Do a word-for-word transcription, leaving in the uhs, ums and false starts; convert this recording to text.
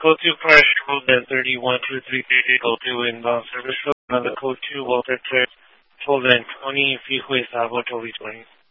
Code two crash, hold at thirty-one two three three, code two inbound service code. Another code two, Walter Claire, hold at twenty, Freeway Savo, twenty twenty.